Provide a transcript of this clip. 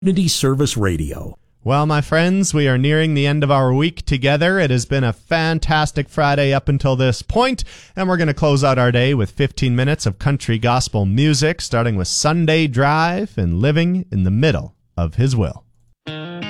Community Service Radio. Well, my friends, we are nearing the end of our week together. It has been a fantastic Friday up until this point, and we're going to close out our day with 15 minutes of country gospel music, starting with Sunday Drive and Living in the Middle of His Will.